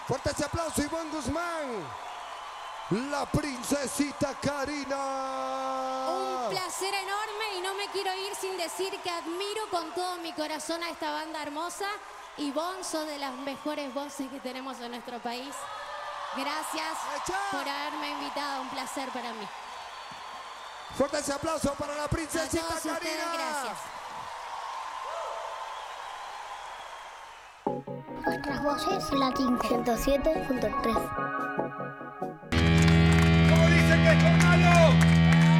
Fuerte ese aplauso, Ivonne Guzmán. La princesita Karina. Un placer enorme y no me quiero ir sin decir que admiro con todo mi corazón a esta banda hermosa. Ivonne, sos de las mejores voces que tenemos en nuestro país. Gracias por haberme invitado, un placer para mí. Fuerte ese aplauso para la princesita a todos Karina. Ustedes, gracias. Nuestras voces Latin 107.3. ¿Cómo dicen que es malo?